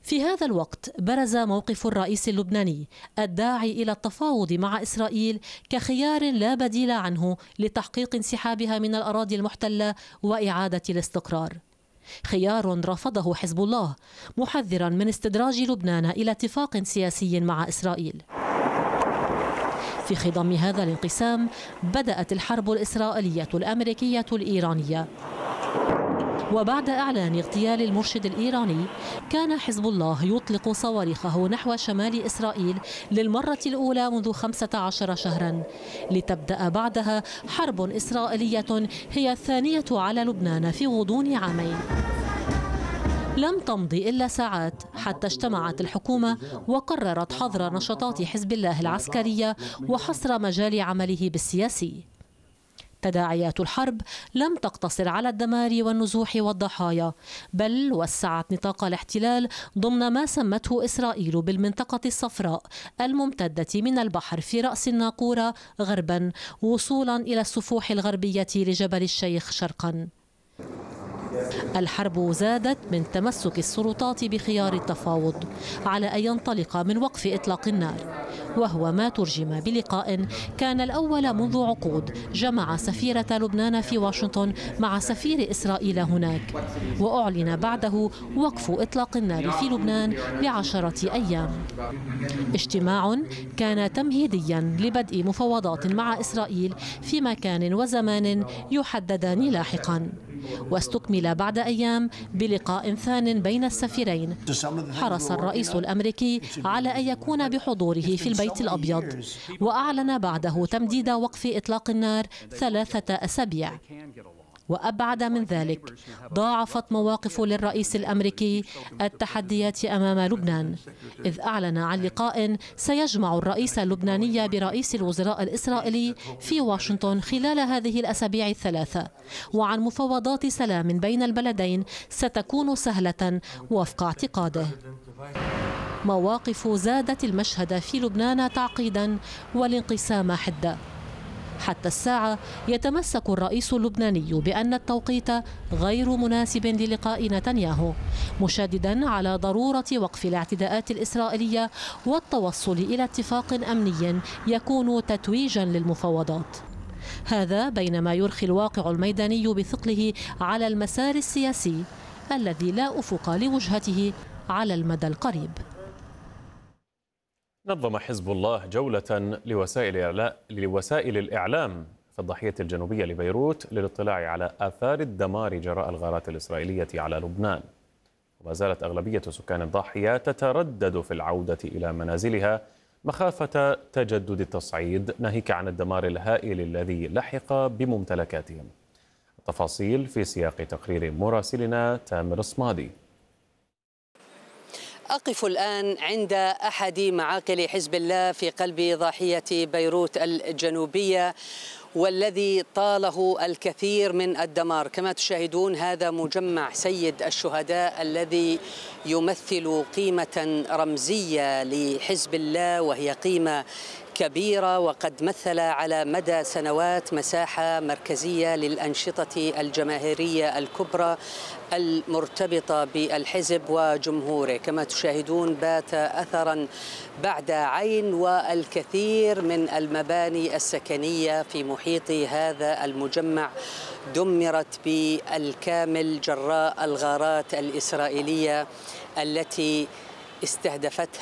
في هذا الوقت برز موقف الرئيس اللبناني الداعي إلى التفاوض مع إسرائيل كخيار لا بديل عنه لتحقيق انسحابها من الأراضي المحتلة وإعادة الاستقرار، خيار رفضه حزب الله محذرا من استدراج لبنان إلى اتفاق سياسي مع إسرائيل. في خضم هذا الانقسام بدأت الحرب الإسرائيلية الأمريكية الإيرانية، وبعد إعلان اغتيال المرشد الإيراني كان حزب الله يطلق صواريخه نحو شمال إسرائيل للمرة الأولى منذ 15 شهرا، لتبدأ بعدها حرب إسرائيلية هي الثانية على لبنان في غضون عامين. لم تمضي إلا ساعات حتى اجتمعت الحكومة وقررت حظر نشاطات حزب الله العسكرية وحصر مجال عمله بالسياسي. تداعيات الحرب لم تقتصر على الدمار والنزوح والضحايا، بل وسعت نطاق الاحتلال ضمن ما سمته إسرائيل بالمنطقة الصفراء الممتدة من البحر في رأس الناقورة غربا وصولا إلى السفوح الغربية لجبل الشيخ شرقا. الحرب زادت من تمسك السلطات بخيار التفاوض على أن ينطلق من وقف إطلاق النار، وهو ما ترجم بلقاء كان الأول منذ عقود جمع سفيرة لبنان في واشنطن مع سفير إسرائيل هناك، وأعلن بعده وقف إطلاق النار في لبنان ل10 أيام. اجتماع كان تمهيديا لبدء مفاوضات مع إسرائيل في مكان وزمان يحددان لاحقا، واستكمل بعد أيام بلقاء ثان بين السفيرين. حرص الرئيس الأمريكي على أن يكون بحضوره في البيت الأبيض، وأعلن بعده تمديد وقف إطلاق النار 3 أسابيع. وأبعد من ذلك ضاعفت مواقف للرئيس الأمريكي التحديات أمام لبنان، إذ أعلن عن لقاء سيجمع الرئيس اللبناني برئيس الوزراء الإسرائيلي في واشنطن خلال هذه الأسابيع ال3، وعن مفاوضات سلام بين البلدين ستكون سهلة وفق اعتقاده. مواقف زادت المشهد في لبنان تعقيدا والانقسام حدة. حتى الساعة يتمسك الرئيس اللبناني بأن التوقيت غير مناسب للقاء نتنياهو، مشددا على ضرورة وقف الاعتداءات الإسرائيلية والتوصل إلى اتفاق أمني يكون تتويجا للمفاوضات. هذا بينما يرخي الواقع الميداني بثقله على المسار السياسي الذي لا أفق لوجهته على المدى القريب. نظم حزب الله جولة لوسائل الإعلام في الضاحية الجنوبية لبيروت للاطلاع على آثار الدمار جراء الغارات الإسرائيلية على لبنان. وما زالت أغلبية سكان الضاحية تتردد في العودة إلى منازلها مخافة تجدد التصعيد، ناهيك عن الدمار الهائل الذي لحق بممتلكاتهم. التفاصيل في سياق تقرير مراسلنا تامر الصمادي. أقف الآن عند أحد معاقل حزب الله في قلب ضاحية بيروت الجنوبية، والذي طاله الكثير من الدمار. كما تشاهدون هذا مجمع سيد الشهداء الذي يمثل قيمة رمزية لحزب الله، وهي قيمة كبيرة، وقد مثل على مدى سنوات مساحة مركزية للأنشطة الجماهيرية الكبرى المرتبطة بالحزب وجمهوره. كما تشاهدون بات أثرا بعد عين، والكثير من المباني السكنية في محيط هذا المجمع دمرت بالكامل جراء الغارات الإسرائيلية التي استهدفت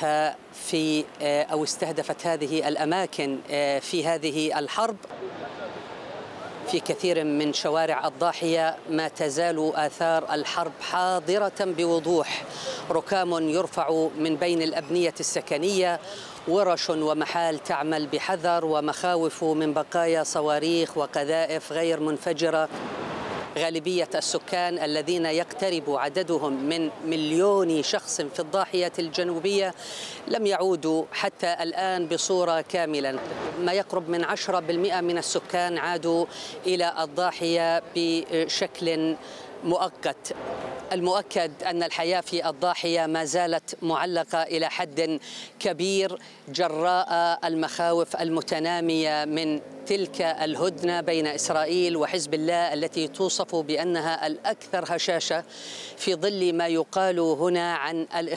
هذه الأماكن في هذه الحرب. في كثير من شوارع الضاحية ما تزال آثار الحرب حاضرة بوضوح، ركام يرفع من بين الأبنية السكنية، ورش ومحال تعمل بحذر، ومخاوف من بقايا صواريخ وقذائف غير منفجرة. غالبية السكان الذين يقترب عددهم من 1,000,000 شخص في الضاحية الجنوبية لم يعودوا حتى الآن بصورة كاملة. ما يقرب من 10% من السكان عادوا إلى الضاحية بشكل مؤقت. المؤكد أن الحياة في الضاحية ما زالت معلقة إلى حد كبير جراء المخاوف المتنامية من تلك الهدنة بين إسرائيل وحزب الله التي توصف بأنها الأكثر هشاشة، في ظل ما يقال هنا عن